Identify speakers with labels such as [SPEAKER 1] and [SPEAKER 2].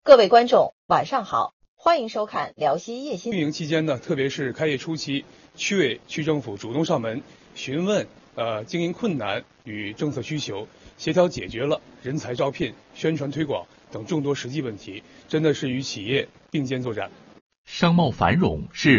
[SPEAKER 1] 各位观众，晚上好，欢迎收看辽西夜新。
[SPEAKER 2] 运营期间呢，特别是开业初期，区委区政府主动上门询问经营困难与政策需求，协调解决了人才招聘、宣传推广等众多实际问题，真的是与企业并肩作战。
[SPEAKER 3] 商贸繁荣是